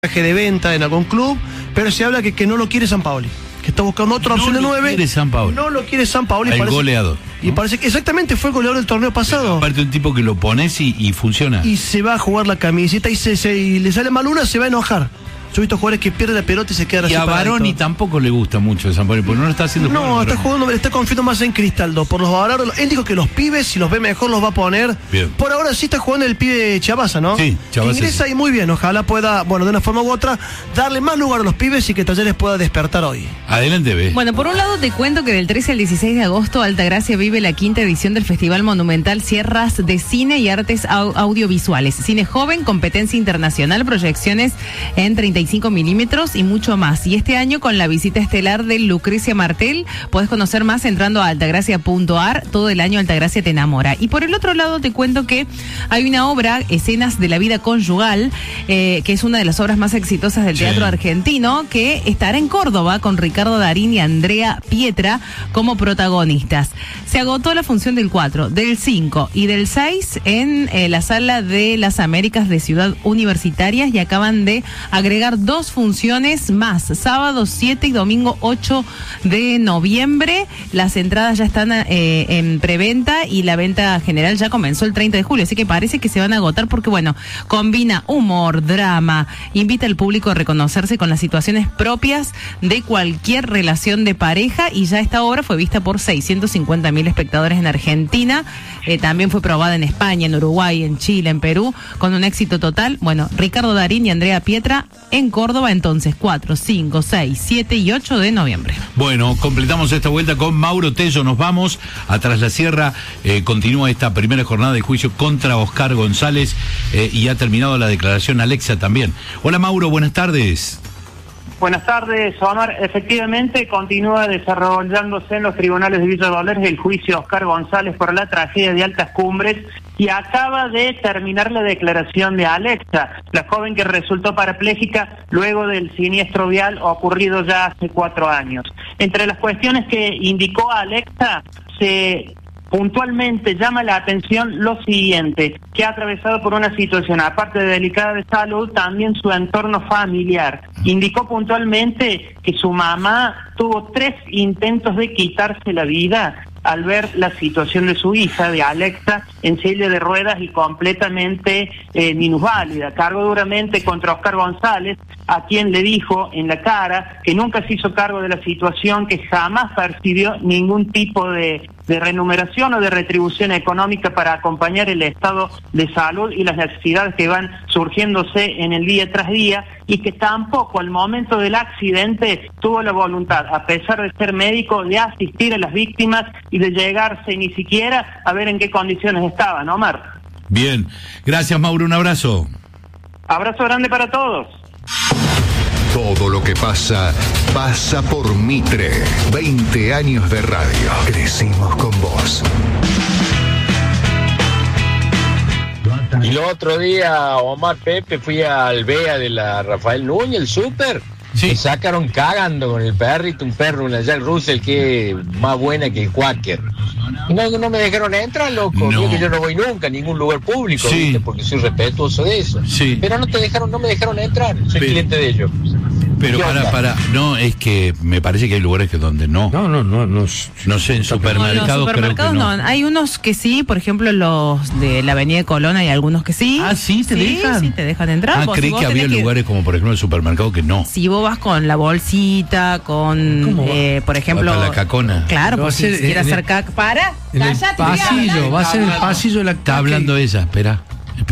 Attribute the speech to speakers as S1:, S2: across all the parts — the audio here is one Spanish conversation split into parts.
S1: de venta en algún club, pero se habla que no lo quiere Sampaoli, que está buscando otra opción de 9. No lo quiere Sampaoli.
S2: El goleador.
S1: Y parece que exactamente fue el goleador del torneo pasado.
S2: Pero aparte un tipo que lo pones y funciona.
S1: Y se va a jugar la camiseta y le sale mal una, se va a enojar. Yo he visto jugadores que pierden la pelota y se quedan así.
S2: Y a Baroni tampoco le gusta mucho de Sampaoli, porque no lo está haciendo.
S1: No, está confiando más en Cristaldo. Por los bárbaros, él dijo que los pibes, si los ve mejor, los va a poner. Bien. Por ahora sí está jugando el pibe Chavasa, ¿no?
S2: Sí, Chavasa.
S1: Ingresa y muy bien, ojalá pueda, de una forma u otra, darle más lugar a los pibes y que Talleres pueda despertar hoy.
S2: Adelante, ve.
S3: Bueno, por un lado te cuento que del 13 al 16 de agosto Altagracia vive la quinta edición del Festival Monumental Sierras de Cine y Artes Audiovisuales. Cine joven, competencia internacional, proyecciones en 35 milímetros y mucho más. Y este año con la visita estelar de Lucrecia Martel, podés conocer más entrando a altagracia.ar. Todo el año Altagracia te enamora. Y por el otro lado te cuento que hay una obra, Escenas de la Vida Conyugal, que es una de las obras más exitosas del teatro argentino, que estará en Córdoba con Ricardo Darín y Andrea Pietra como protagonistas. Se agotó la función del 4, del 5 y del 6 en la Sala de las Américas de Ciudad Universitaria y acaban de agregar 2 funciones más, sábado 7 y domingo 8 de noviembre. Las entradas ya están en preventa y la venta general ya comenzó el 30 de julio, así que parece que se van a agotar porque, bueno, combina humor, drama, invita al público a reconocerse con las situaciones propias de cualquier relación de pareja y ya esta obra fue vista por 650.000 espectadores en Argentina, también fue probada en España, en Uruguay, en Chile, en Perú, con un éxito total. Bueno, Ricardo Darín y Andrea Pietra en Córdoba entonces 4, 5, 6, 7 y 8 de noviembre.
S2: Bueno, completamos esta vuelta con Mauro Tello, nos vamos a Tras la Sierra, continúa esta primera jornada de juicio contra Oscar González y ha terminado la declaración Alexa también. Hola Mauro, buenas tardes.
S4: Buenas tardes, Omar. Efectivamente, continúa desarrollándose en los tribunales de Villa Dolores el juicio a Oscar González por la tragedia de Altas Cumbres y acaba de terminar la declaración de Alexa, la joven que resultó parapléjica luego del siniestro vial ocurrido ya hace 4 años. Entre las cuestiones que indicó Alexa, puntualmente llama la atención lo siguiente, que ha atravesado por una situación, aparte de delicada de salud, también su entorno familiar. Indicó puntualmente que su mamá tuvo 3 intentos de quitarse la vida al ver la situación de su hija, de Alexa, en silla de ruedas y completamente minusválida. Cargó duramente contra Oscar González, a quien le dijo en la cara que nunca se hizo cargo de la situación, que jamás percibió ningún tipo de remuneración o de retribución económica para acompañar el estado de salud y las necesidades que van surgiéndose en el día tras día, y que tampoco al momento del accidente tuvo la voluntad, a pesar de ser médico, de asistir a las víctimas y de llegarse ni siquiera a ver en qué condiciones estaban, Omar.
S2: Bien, gracias Mauro, un abrazo.
S4: Abrazo grande para todos.
S5: Todo lo que pasa, pasa por Mitre. 20 años de radio. Crecimos con vos.
S6: Y el otro día, Omar, Pepe, fui al BEA de la Rafael Núñez, el súper. Sí. Me sacaron cagando con el perrito, un perro, una Jack Russell que es más buena que el Quaker. No me dejaron entrar, loco. No. Que yo no voy nunca a ningún lugar público, ¿viste? Porque soy respetuoso de eso. Sí. Pero no me dejaron entrar. Soy cliente de ellos.
S2: Pero no, es que me parece que hay lugares que donde no. No sé, en supermercados creo que no.
S3: Hay unos que sí, por ejemplo los de la Avenida de Colón, hay algunos que sí.
S2: Ah, ¿sí? ¿Te dejan?
S3: Sí, te dejan entrar.
S2: Creí que había lugares como por ejemplo el supermercado que no.
S3: Si vos vas con la bolsita, con, por ejemplo...
S2: Para la cacona.
S3: Claro, pues si quieres hacer caca... ¡Para!
S1: En el pasillo, va a ser el pasillo de la...
S2: Está hablando ella, espera.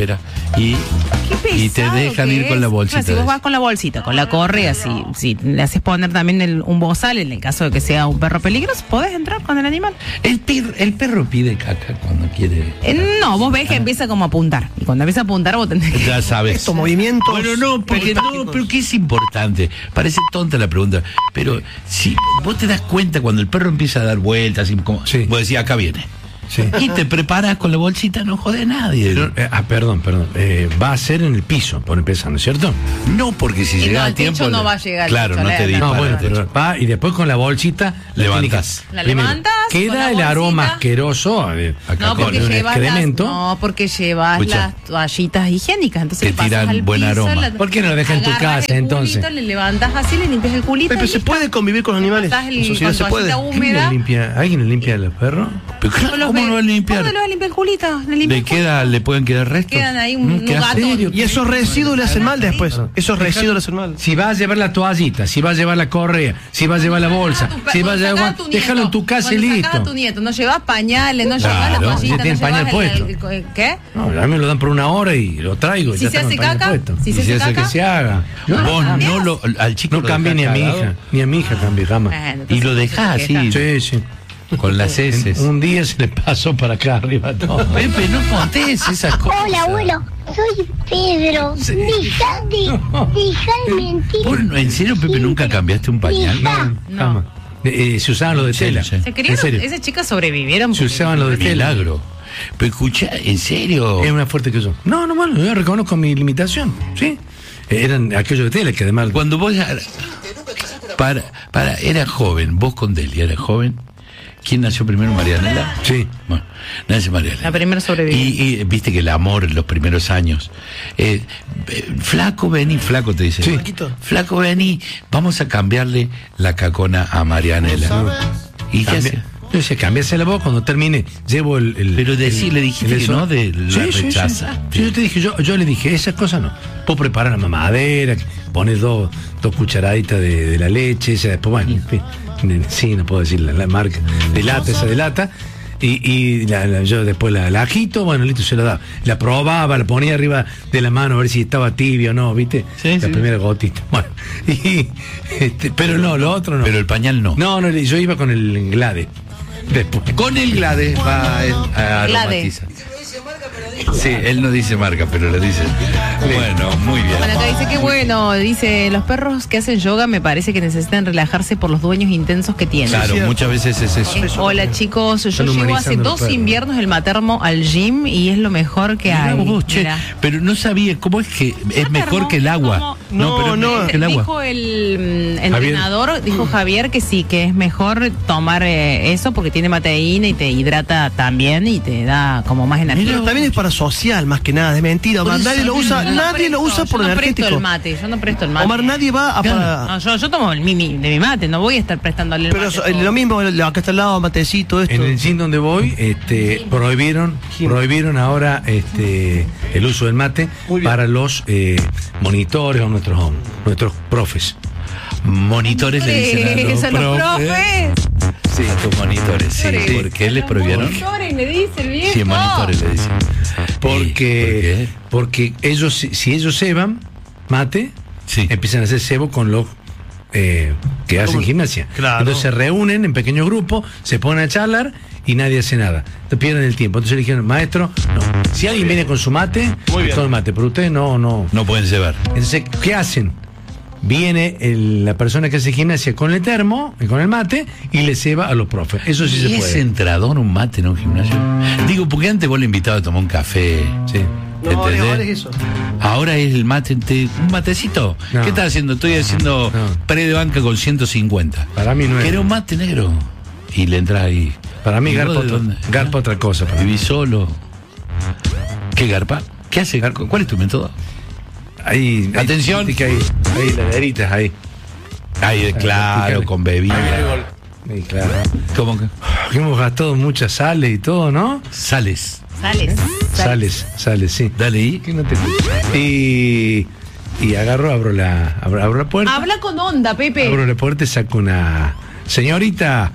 S2: Y te dejan ir con la bolsita.
S3: Si vos vas con la bolsita, con la correa, si le haces poner también un bozal, en el caso de que sea un perro peligroso, podés entrar con el animal.
S2: El perro pide caca cuando quiere.
S3: No, vos ves que empieza como a apuntar. Y cuando empieza a apuntar, vos tenés que...
S2: Ya sabes.
S1: Estos movimientos.
S2: Bueno, pero que es importante. Parece tonta la pregunta. Pero si vos te das cuenta cuando el perro empieza a dar vueltas, como, vos decís, acá viene.
S7: Sí.
S2: Y te preparas con la bolsita, no jode a nadie.
S7: Perdón. Va a ser en el piso, por empezar, ¿no es cierto?
S2: No, porque si
S3: Y
S2: llega
S3: no,
S2: a
S3: el
S2: tiempo.
S3: techo no va a llegar al
S2: Claro,
S3: techo,
S2: no te
S3: la-
S2: dispara.
S7: No, bueno,
S2: el techo.
S7: pero va y después con la bolsita
S2: Levantás.
S3: La
S7: primero,
S3: levantás con
S7: queda
S3: la
S7: el aroma
S3: bolsita.
S7: asqueroso
S2: Acá
S3: No, porque
S7: con el
S3: llevas
S7: excremento.
S3: llevas
S2: Escucha.
S3: las toallitas higiénicas, entonces
S2: Que
S3: le pasas
S2: tiran
S3: al
S2: buen
S3: piso,
S2: aroma.
S7: ¿Por qué no lo dejas en tu
S3: agarras
S7: casa,
S3: el
S7: entonces?
S3: culito, le levantas así, le limpias el culito.
S1: Pepe,
S3: y
S1: ¿se
S3: listo.
S1: puede convivir con los animales?
S3: Pasás
S1: En sociedad
S3: con
S1: se puede.
S3: toallita
S7: ¿Alguien le limpia a los perros?
S2: Pero claro,
S3: Los
S2: ¿cómo
S3: ve-
S2: no va a limpiar?
S3: ¿Cómo le vas a limpiar el culito?
S2: ¿Le pueden quedar restos?
S3: Quedan ahí un
S2: ¿Qué
S3: gato.
S2: hace?
S1: Y esos residuos le hacen mal después. Esos residuos le hacen mal.
S7: Si vas a llevar la toallita, si vas a llevar la correa, si vas a llevar la bolsa, si vas a llevar... Déjalo en tu casa y listo.
S3: A tu nieto, no llevas pañales, no
S7: Claro,
S3: llevas la toallita,
S7: si tiene
S3: no
S7: pañal
S3: llevas
S7: puesto.
S3: ¿Qué?
S7: No, a mí me lo dan por 1 hora y lo traigo. y
S3: Si
S7: ya
S3: se
S7: está con
S3: hace
S7: el pañal
S3: caca,
S7: puesto.
S3: si
S2: Y
S3: se
S2: si
S3: hace
S2: hace
S3: caca,
S7: Que se haga.
S2: Vos
S3: cambiás.
S2: no lo, al chico
S7: No
S2: lo
S7: cambie ni a
S2: dejás
S7: mi
S2: cagado.
S7: hija, ni a mi hija cambie jamás.
S2: Y lo dejás así,
S7: Sí, sí.
S2: con las heces.
S7: Un día se le pasó para acá arriba todo.
S2: Pepe, no contés esas cosas.
S8: Hola, abuelo. Soy Pedro. Deja de mentir.
S2: ¿Vos, en serio, Pepe, nunca cambiaste un pañal?
S3: No.
S7: Jamás. Se usaban los de tela.
S2: Sí, sí.
S3: Se
S7: En
S3: creyeron,
S7: serio.
S3: esas chicas sobrevivieron.
S7: Se usaban los de tela.
S2: Milagro. Pero escucha, ¿en serio?
S7: Es más fuerte que yo. No, bueno, yo reconozco mi limitación. Sí. Eran aquellos de tela que además.
S2: Cuando vos era joven, vos con Delia eras joven. ¿Quién nació primero, Marianela?
S7: Sí.
S2: Bueno, nace Marianela.
S3: La primera sobreviviente.
S2: Y viste que el amor en los primeros años. Flaco, vení, flaco te dice.
S7: Sí.
S2: Flaco, vení, vamos a cambiarle la cacona a Marianela. ¿Y qué hace?
S7: Yo decía, cámbiasela vos cuando termine. Llevo el.
S2: Pero le dijiste que
S7: eso.
S2: no, la rechaza.
S7: Sí, yo te dije, yo le dije, esas cosas no. Vos preparás la mamadera, pones dos cucharaditas de la leche, esa después, bueno, en fin, sí, no puedo decir la marca, de lata. Y yo después la agito, bueno, listo, se la daba. La probaba, la ponía arriba de la mano a ver si estaba tibio o no, ¿viste?
S2: Sí,
S7: la
S2: sí.
S7: primera gotita. Bueno, pero no, lo otro no.
S2: Pero el pañal no.
S7: No, yo iba con el Glade. Después.
S2: Con el Glade va a aromatizar. Sí, él no dice marca, pero lo dice. Bueno, muy bien.
S3: Bueno, acá dice que bueno, dice, los perros que hacen yoga me parece que necesitan relajarse por los dueños intensos que tienen.
S2: Claro, muchas veces es eso.
S3: Hola chicos, yo
S7: Están
S3: llevo hace
S7: humanizando los
S3: 2
S7: perros.
S3: inviernos el matermo al gym y es lo mejor que
S2: Mirá
S3: hay.
S2: vos, che,
S3: Mirá.
S2: pero no sabía cómo es que es mejor que el agua.
S1: No,
S2: pero es
S1: no,
S2: mejor que el agua.
S3: Dijo el entrenador, dijo Javier que sí, que es mejor tomar eso porque tiene mateína y te hidrata también y te da como más energía.
S1: Pero también es para social, más que nada, es mentira. Omar, nadie lo usa, nadie lo usa por
S3: yo no presto
S1: energético.
S3: el mate, yo no presto el mate.
S1: Omar, nadie va a
S3: No, yo tomo de mi mate, no voy a estar prestándole el
S1: Pero
S3: mate.
S1: eso, lo mismo, acá está al lado, matecito, esto.
S7: En el gym donde voy, prohibieron ahora el uso del mate
S1: Muy bien.
S7: para los monitores o nuestros profes.
S2: Monitores le dicen a
S3: Los profes.
S2: Sí, a tus monitores, sí.
S3: Monitores.
S2: ¿Por qué les prohibieron?
S3: Monitores, le dice el viejo.
S2: Sí, monitores le dicen.
S7: Porque ellos, si ellos ceban mate,
S2: Sí.
S7: empiezan a hacer cebo con los que hacen gimnasia.
S1: Claro.
S7: Entonces se reúnen en pequeños grupos, se ponen a charlar y nadie hace nada. Entonces pierden el tiempo. Entonces le dijeron, maestro, no. Si alguien viene con su mate,
S1: Muy bien.
S7: toma mate, pero ustedes no.
S2: No pueden cebar.
S7: Entonces, ¿qué hacen? Viene la persona que hace gimnasia con el termo, con el mate, y le ceba a los profes. Eso sí se
S2: ¿Y es
S7: puede.
S2: entrador un mate en un gimnasio? Digo, porque antes vos le invitabas a tomar un café.
S7: Sí.
S1: No,
S2: ¿entendés?
S1: ahora es eso.
S2: Ahora es el mate, un matecito.
S7: No.
S2: ¿Qué estás haciendo? Estoy haciendo
S7: No.
S2: pre de banca con 150.
S7: Para mí no es.
S2: ¿Querés un mate negro? Y le entras ahí.
S7: Para mí
S2: ¿Y vos de dónde?
S7: garpa otra cosa. Para mí.
S2: ¿Vivís solo? ¿Qué garpa? ¿Qué hace? ¿Cuál es tu método?
S7: Ahí,
S2: Atención.
S7: Que hay laderitas ahí.
S2: Ahí, claro, con bebida.
S7: Sí, claro.
S2: ¿Cómo que?
S7: Hemos gastado muchas sales y todo, ¿no?
S2: Sales.
S3: Sales.
S7: Sales, sí.
S2: Dale ahí.
S7: Que no te escucho. Y agarro, abro la puerta.
S3: Habla con onda, Pepe.
S7: Abro la puerta y saco una. Señorita.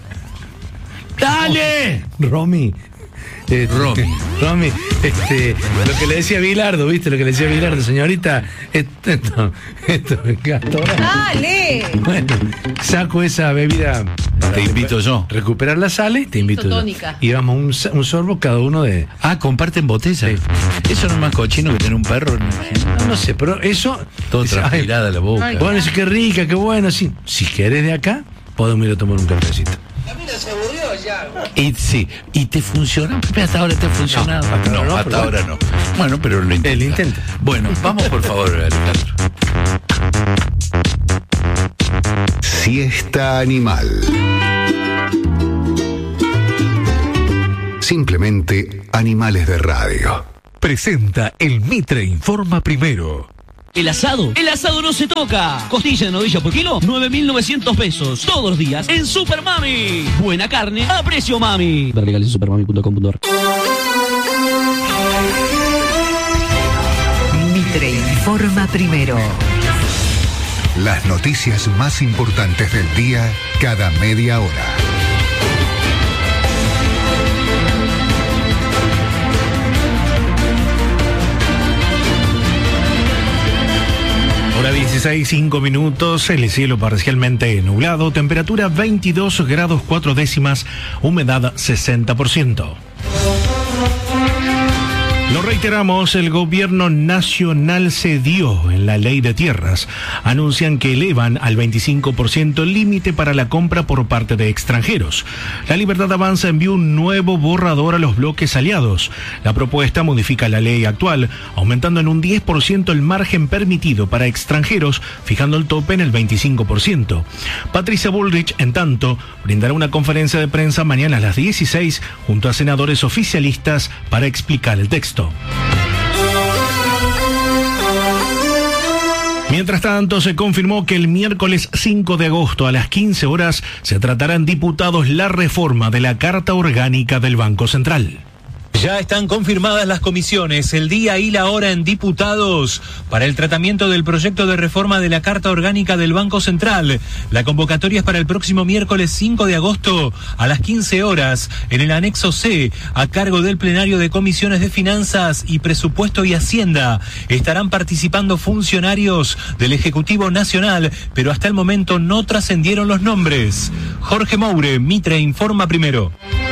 S2: ¡Dale!
S7: Romy. Romy, lo que le decía Bilardo, ¿viste? Lo que le decía Bilardo, señorita, esto es gasto.
S3: Dale.
S7: Bueno, saco esa bebida.
S2: Te invito yo.
S7: Recuperar la sal, te invito yo.
S3: Isotónica.
S7: Y vamos un sorbo cada uno de.
S2: Ah, comparten botella.
S7: Sí.
S2: Eso no es más cochino que tener un perro.
S7: No sé, pero eso.
S2: Todo
S7: dice,
S2: transpirada la boca.
S3: Ay,
S7: bueno, sí, qué rica, qué bueno, sí. Si querés de acá, podemos ir a tomar un cafecito.
S6: Se aburrió ya.
S2: ¿Y te funciona? ¿Hasta ahora te ha funcionado? No, hasta ahora no. Bueno, pero lo intenta. Bueno, vamos por favor, Alejandro.
S5: Siesta animal. Simplemente animales de radio.
S9: Presenta el Mitre Informa Primero.
S10: El asado no se toca. Costilla de novilla por kilo, 9.900 pesos. Todos los días en Super Mami. Buena carne a precio mami. Ver legales en supermami.com.ar.
S9: Mitre Informa Primero.
S5: Las noticias más importantes del día cada media hora.
S11: Hora 16, 5 minutos, el cielo parcialmente nublado, temperatura 22 grados 4 décimas, humedad 60%. Lo reiteramos, el gobierno nacional cedió en la ley de tierras. Anuncian que elevan al 25% el límite para la compra por parte de extranjeros. La Libertad Avanza envió un nuevo borrador a los bloques aliados. La propuesta modifica la ley actual, aumentando en un 10% el margen permitido para extranjeros, fijando el tope en el 25%. Patricia Bullrich, en tanto, brindará una conferencia de prensa mañana a las 16 junto a senadores oficialistas para explicar el texto. Mientras tanto, se confirmó que el miércoles 5 de agosto a las 15 horas se tratará en diputados la reforma de la Carta Orgánica del Banco Central.
S12: Ya están confirmadas las comisiones, el día y la hora en diputados para el tratamiento del proyecto de reforma de la Carta Orgánica del Banco Central. La convocatoria es para el próximo miércoles 5 de agosto a las 15 horas en el anexo C, a cargo del plenario de comisiones de Finanzas y Presupuesto y Hacienda. Estarán participando funcionarios del Ejecutivo Nacional, pero hasta el momento no trascendieron los nombres. Jorge Moure, Mitre Informa Primero.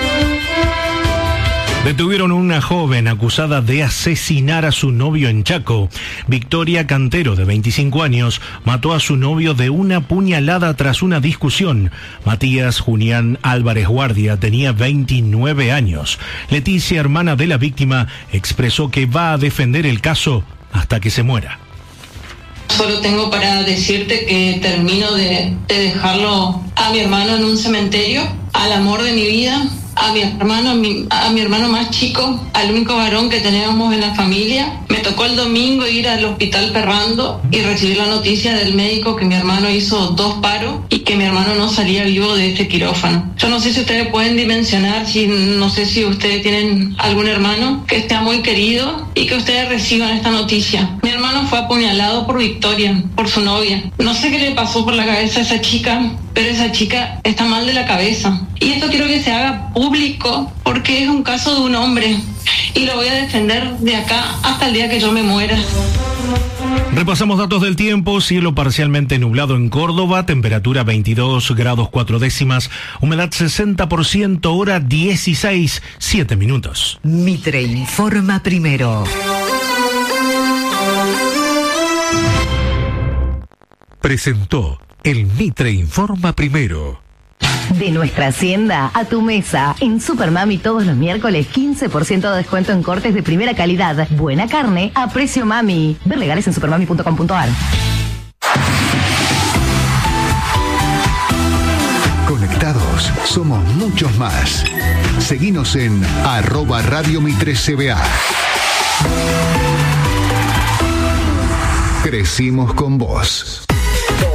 S11: Detuvieron a una joven acusada de asesinar a su novio en Chaco. Victoria Cantero, de 25 años, mató a su novio de una puñalada tras una discusión. Matías Julián Álvarez Guardia tenía 29 años. Leticia, hermana de la víctima, expresó que va a defender el caso hasta que se muera.
S13: Solo tengo para decirte que termino de dejarlo a mi hermano en un cementerio, al amor de mi vida, a mi hermano más chico, al único varón que teníamos en la familia. Me tocó el domingo ir al hospital Ferrando y recibir la noticia del médico que mi hermano hizo 2 paros y que mi hermano no salía vivo de este quirófano. Yo no sé si ustedes pueden dimensionar, no sé si ustedes tienen algún hermano que esté muy querido y que ustedes reciban esta noticia. Mi hermano fue apuñalado por Victoria, por su novia. No sé qué le pasó por la cabeza a esa chica, pero esa chica está mal de la cabeza. Y esto quiero que se haga público porque es un caso de un hombre y lo voy a defender de acá hasta el día que yo me muera.
S11: Repasamos datos del tiempo: cielo parcialmente nublado en Córdoba, temperatura 22 grados 4 décimas, humedad 60%, hora 16, 7 minutos.
S9: Mitre Informa Primero. Presentó el Mitre Informa Primero.
S14: De nuestra hacienda a tu mesa. En Supermami todos los miércoles 15% de descuento en cortes de primera calidad. Buena carne a precio mami. Ver legales en supermami.com.ar.
S5: Conectados somos muchos más. Seguinos en @Radio Mitre CBA. Crecimos con vos.